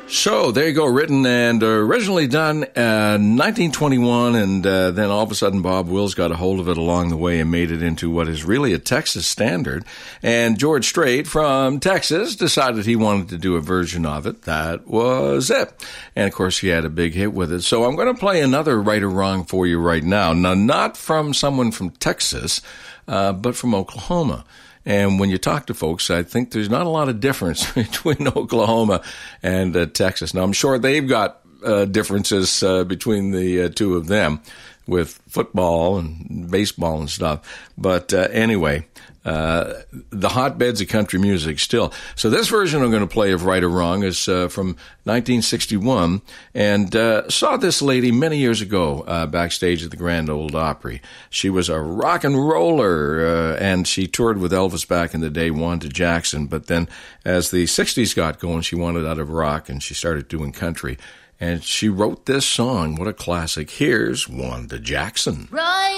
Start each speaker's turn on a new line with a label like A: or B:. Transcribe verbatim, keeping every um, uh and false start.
A: So there you go, written and originally done uh, nineteen twenty-one, and uh, then all of a sudden Bob Wills got a hold of it along the way and made it into what is really a Texas standard. And George Strait from Texas decided he wanted to do a version of it. That was it. And of course he had a big hit with it. So I'm going to play another Right or Wrong for you right now. Now, not from someone from Texas, uh, but from Oklahoma. And when you talk to folks, I think there's not a lot of difference between Oklahoma and uh, Texas. Now, I'm sure they've got uh, differences uh, between the uh, two of them with football and baseball and stuff. But uh, anyway, uh, the hotbeds of country music still. So this version I'm going to play of Right or Wrong is uh, from nineteen sixty-one, and uh, saw this lady many years ago uh, backstage at the Grand Ole Opry. She was a rock and roller, uh, and she toured with Elvis back in the day, Wanda Jackson. But then as the sixties got going, she wanted out of rock, and she started doing country. And she wrote this song. What a classic. Here's Wanda Jackson.
B: Right.